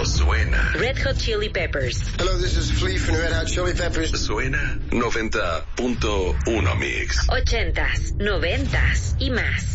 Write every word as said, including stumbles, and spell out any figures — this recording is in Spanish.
suena. Red Hot Chili Peppers. Hello, this is Flea from Red Hot Chili Peppers. Suena noventa punto uno Mix. Ochentas, noventas y más.